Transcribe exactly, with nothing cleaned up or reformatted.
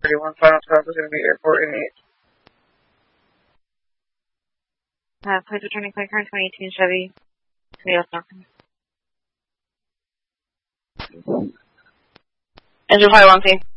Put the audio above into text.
thirty-one. Final stop is going to be Airport in eight. Uh, please returning flight current twenty eighteen Chevy. Tomato Falcon. Engine flight one P.